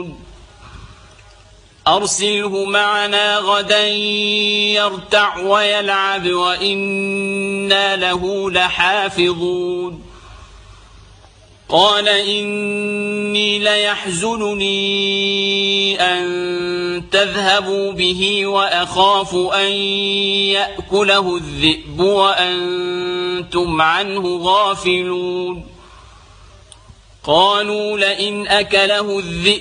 يعلمون أرسله معنا غدا يرتع ويلعب وإنا له لحافظون قال إني ليحزنني أن تذهبوا به وأخاف أن يأكله الذئب وأنتم عنه غافلون قالوا لئن أكله الذئب